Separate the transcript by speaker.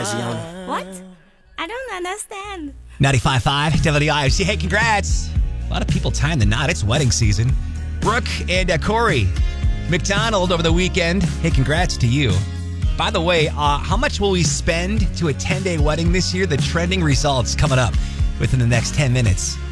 Speaker 1: says Yona.
Speaker 2: What? I don't understand.
Speaker 3: 95.5 WIOC. Hey, congrats. A lot of people tying the knot. It's wedding season. Brooke and Corey McDonald over the weekend. Hey, congrats to you. By the way, how much will we spend to a 10-day wedding this year? The trending results coming up within the next 10 minutes.